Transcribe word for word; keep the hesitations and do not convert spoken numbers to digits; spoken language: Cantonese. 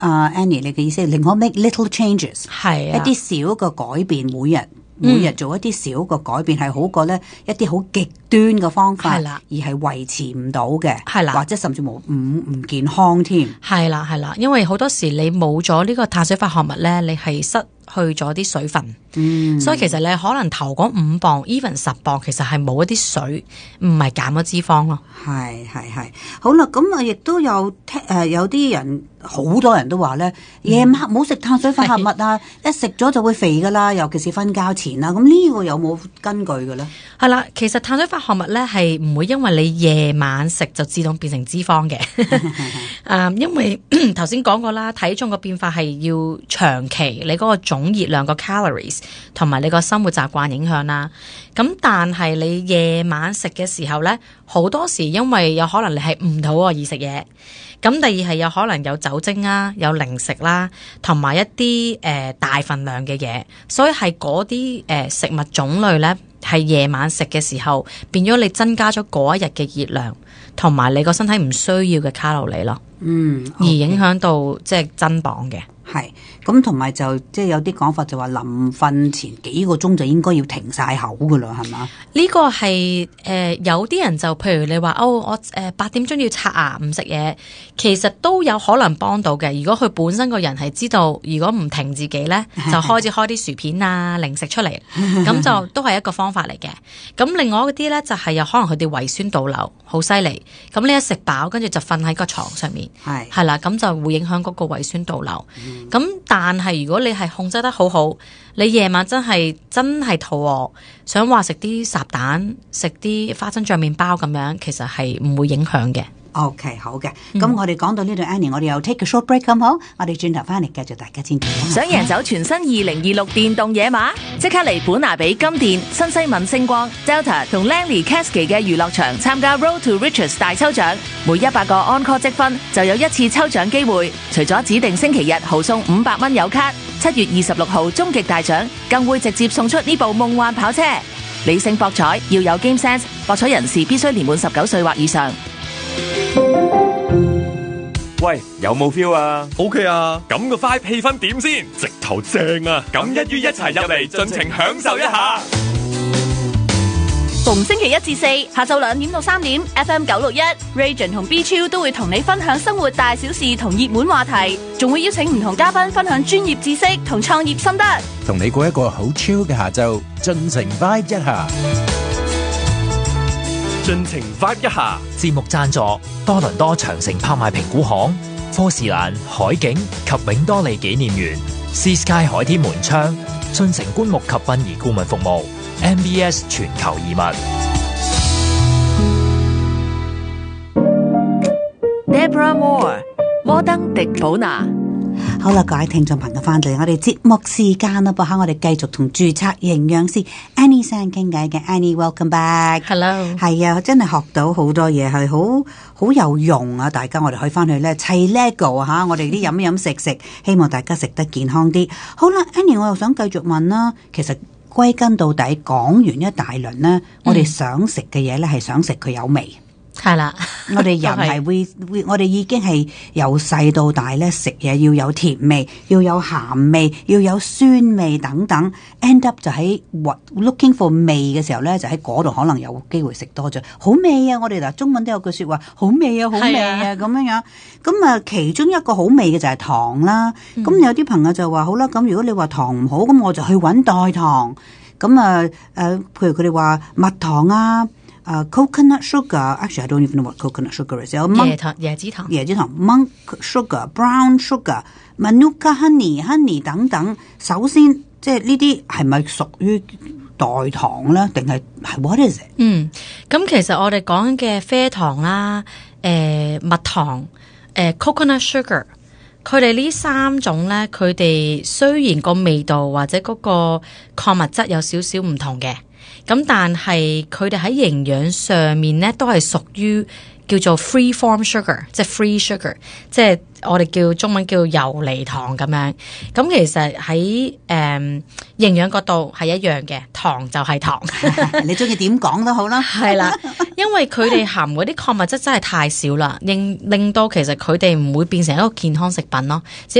啊、uh, Annie 你嘅意思係令我 make little changes， 係、啊、 一啲小嘅改變，每日每日做一啲小嘅改變係好過咧一啲好極端嘅方法， 係啦， 而係維持唔到嘅， 係啦， 或者甚至冇唔唔健康添。 係啦係啦，因為好多時你冇咗呢個碳水化合物咧，你係失去咗啲水分， 嗯， 所以其實你可能頭嗰五磅 even 十磅其實係冇一啲水，唔係減咗脂肪咯。 係係係，好啦，咁啊亦都有聽誒有啲人，好多人都話咧，夜晚唔好食碳水化合物啊，一食咗就會肥噶啦，尤其是瞓覺前啊，咁呢個有冇根據嘅咧？ 係啦，其實碳水化合物咧係唔會因為你夜晚食就自動變成脂肪嘅，啊，因為頭先講過啦，體重嘅變化係要長期你嗰個總熱量個 calories 同埋你個生活習慣影響啦。咁但係你夜晚食嘅時候咧，好多時因為有可能你係唔肚餓而食嘢，咁第二係有可能有酒精啦、有零食啦，同埋一啲誒、呃、大份量嘅嘢，所以係嗰啲誒食物種類咧係夜晚食嘅時候，變咗你增加咗嗰一日嘅熱量，同埋你個身體唔需要嘅卡路里咯， 嗯， 而影響到即係增磅嘅。 係，咁同埋就即係有啲講法就話臨瞓前幾個鐘就應該要停晒口噶啦，係嘛？ 呢個係誒、呃、有啲人就譬如你話哦，我誒八點鐘要刷牙唔食嘢，其實都有可能幫到嘅。如果佢本身個人係知道，如果唔停自己咧，就開始開啲薯片啊零食出嚟，咁就都係一個方法嚟嘅。咁另外一啲咧就係、是、有可能佢哋胃酸倒流好犀利，咁你一食飽跟住就瞓喺個床上面，係係啦，咁就會影響嗰個胃酸倒流。咁、嗯、但係如果你係控制得好好，你夜晚真係真係肚餓，想話食啲烚蛋、食啲花生醬麵包咁樣，其實係唔會影響嘅。 OK， 好嘅，咁、嗯、我哋講到呢度 Annie， 我哋又 take a short break 咁好，我哋轉頭翻嚟繼續大家先。 想贏走全新二零二六電動野馬，即刻嚟本拿比金電、新西敏星光、Delta 同 Langley Cascade 嘅娛樂場參加 Road to Riches 大抽獎，每一百個 Encore 積分就有一次抽獎機會，除咗指定星期日豪送五百蚊有卡，七月二十六號終極大獎更會直接送出呢部夢幻跑車。理性博彩，要有 Game Sense， 博彩人士必須年滿十九歲或以上。 喂，有冇 feel 啊 ？OK 啊，咁個 vibe 氣氛點先？直頭正啊！咁一於一齊入嚟，盡情享受一下。 逢星期一至四下晝兩點到三點 ，F M 九六一 Region 同 B 超都會同你分享生活大小事同熱門話題，仲會邀請唔同嘉賓分享專業知識同創業心得， 同你過一個好 chill 嘅下晝，盡情 vibe 一下。 盡情 vibe 一下。 節目贊助多倫多長城拍賣評估行、科士蘭海景及永多利紀念園、Sea Sky 海天門窗、進城棺木及殯儀顧問服務、M B S 全球移民。 Deborah Moore、摩登迪寶娜。 好啦，各位聽眾朋友翻嚟，我哋節目時間啦噃吓，我哋繼續同註冊營養師 Annie San 傾偈嘅 Annie，welcome back。Hello， 係啊，真係學到好多嘢，係好好有用啊！大家我哋可以翻去咧砌 Lego 吓，我哋啲飲飲食食，希望大家食得健康啲。好啦 ，Annie， 我又想繼續問啦，其實歸根到底講完一大輪咧，嗯，我哋想食嘅嘢咧係想食佢有味。 係啦， 我哋人係會會，我哋已經係由細到大咧食嘢要有甜味，要有鹹味，要有酸味等等。end up 就喺 looking for 味嘅時候咧，就喺嗰度可能有機會食多咗。好味啊！我哋嗱中文都有句說話，好味啊，好味啊咁樣樣。咁啊，其中一個好味嘅就係糖啦。咁、嗯、有啲朋友就話好啦，咁如果你話糖唔好，咁我就去搵代糖。咁啊誒，譬如佢哋話蜜糖啊。Uh, coconut sugar, actually I don't even know what coconut sugar is. 有椰糖、椰子糖、 椰子糖 monk sugar, brown sugar, manuka honey, honey 等等。首先，即係呢啲係咪屬於代糖咧？定係係 what is it？ 嗯，咁其實我哋講嘅啡糖啦、誒、呃、蜜糖、誒、呃、coconut sugar， 佢哋呢三種咧，佢哋雖然個味道或者嗰個礦物質有少少唔同嘅。咁但係佢哋喺營養上面咧，都係屬於叫做 free form sugar， 即係 free sugar， 即係我哋叫中文叫游離糖咁樣。咁其實喺誒、嗯、營養角度係一樣嘅，糖就係糖。 你中意點講都好啦。 係啦，因為佢哋含嗰啲礦物質真係太少啦，令令到其實佢哋唔會變成一個健康食品咯。